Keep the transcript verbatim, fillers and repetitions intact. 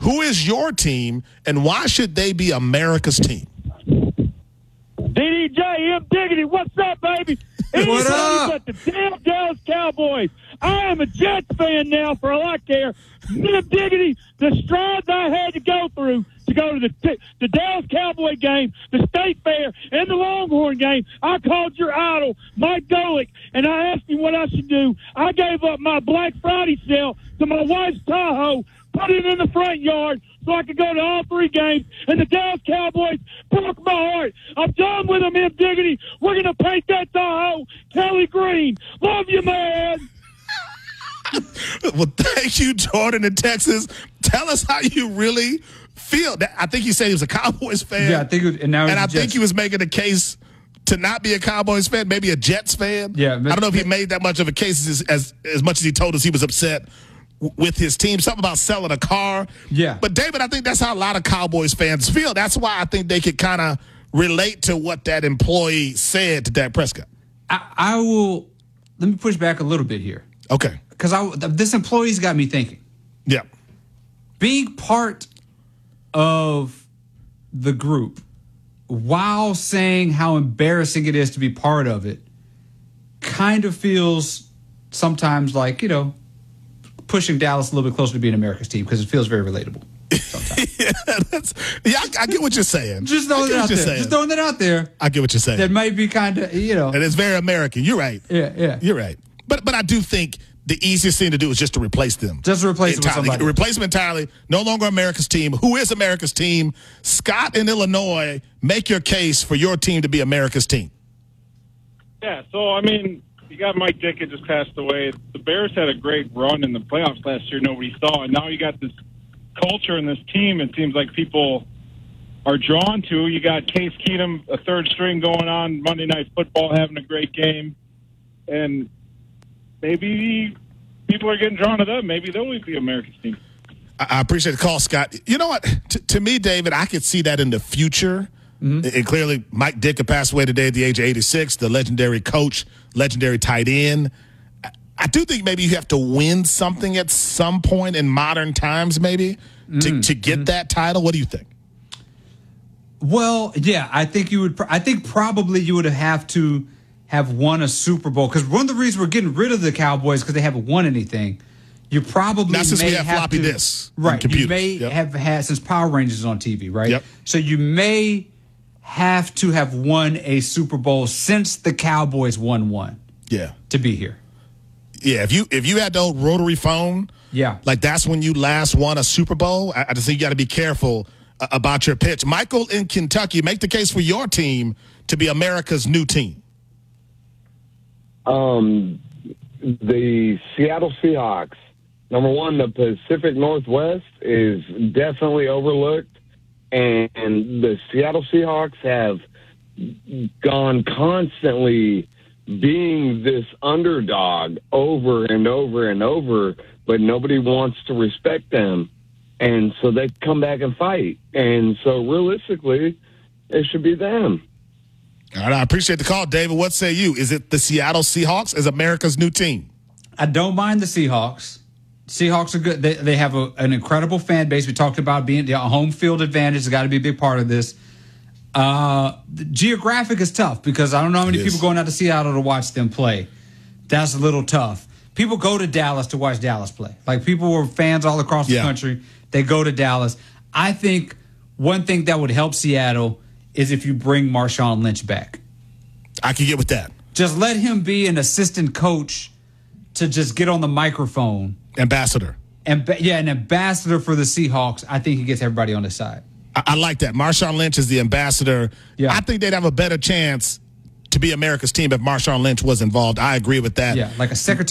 Who is your team, and why should they be America's team? D D J, M. Diggity, what's up, baby? What up? But the damn Dallas Cowboys. I am a Jets fan now for all I care. M. Diggity, the strides I had to go through to go to the the Dallas Cowboy game, the State Fair, and the Longhorn game. I called your idol, Mike Golick, and I asked him what I should do. I gave up my Black Friday sale to my wife's Tahoe, put it in the front yard so I could go to all three games, and the Dallas Cowboys broke my heart. I'm done with them, M. Diggity. We're going to paint that Tahoe Kelly Green. Love you, man. Well, thank you, Jordan in Texas. Tell us how you really feel. I think you said he was a Cowboys fan. Yeah, I think, it was, and now and I Jets. think he was making a case to not be a Cowboys fan, maybe a Jets fan. Yeah, I don't know if he made that much of a case as as, as much as he told us he was upset with his team. Something about selling a car. Yeah. But, David, I think that's how a lot of Cowboys fans feel. That's why I think they could kind of relate to what that employee said to Dak Prescott. I, I will – let me push back a little bit here. Okay. Because I this employee's got me thinking. Yeah. Being part of the group while saying how embarrassing it is to be part of it kind of feels sometimes like, you know, pushing Dallas a little bit closer to being America's team because it feels very relatable sometimes. yeah, that's, yeah I, I get what you're saying. Just throwing it out there. Saying. Just throwing it out there. I get what you're saying. That might be kind of, you know. And it's very American. You're right. Yeah, yeah. You're right. But but I do think the easiest thing to do is just to replace them. Just to replace entirely. them with somebody. Replace them entirely. No longer America's team. Who is America's team? Scott in Illinois, make your case for your team to be America's team. Yeah, so, I mean, you got Mike Ditka just passed away. The Bears had a great run in the playoffs last year nobody saw, and now you got this culture in this team it seems like people are drawn to. You got Case Keenum, a third string going on, Monday Night Football, having a great game, and maybe people are getting drawn to them. Maybe they'll be America's team. I appreciate the call, Scott. You know what? T- to me, David, I could see that in the future. Mm-hmm. And clearly, Mike Ditka passed away today at the age of eighty-six, the legendary coach, legendary tight end. I do think maybe you have to win something at some point in modern times, maybe, mm-hmm. to, to get mm-hmm. that title. What do you think? Well, yeah, I think you would. I think probably you would have to have won a Super Bowl, because one of the reasons we're getting rid of the Cowboys because they haven't won anything. You probably not since may we have, have floppy to, disks, right? You may yep. have had since Power Rangers on T V, right? Yep. So you may have to have won a Super Bowl since the Cowboys won one. Yeah, to be here. Yeah, if you if you had the old rotary phone, yeah, like that's when you last won a Super Bowl. I, I just think you got to be careful uh, about your pitch. Michael in Kentucky, make the case for your team to be America's new team. Um, the Seattle Seahawks. Number one, the Pacific Northwest is definitely overlooked, and the Seattle Seahawks have gone constantly being this underdog over and over and over, but nobody wants to respect them, and so they come back and fight. And so realistically, it should be them. All right, I appreciate the call, David. What say you? Is it the Seattle Seahawks as America's new team? I don't mind the Seahawks. Seahawks are good. They, they have a, an incredible fan base. We talked about being the home field advantage has got to be a big part of this. Uh, the geographic is tough because I don't know how many people going out to Seattle to watch them play. That's a little tough. People go to Dallas to watch Dallas play. Like, people were fans all across the yeah. country. They go to Dallas. I think one thing that would help Seattle is if you bring Marshawn Lynch back. I can get with that. Just let him be an assistant coach to just get on the microphone. Ambassador. And yeah, an ambassador for the Seahawks. I think he gets everybody on his side. I, I like that. Marshawn Lynch is the ambassador. Yeah. I think they'd have a better chance to be America's team if Marshawn Lynch was involved. I agree with that. Yeah, like a secretary.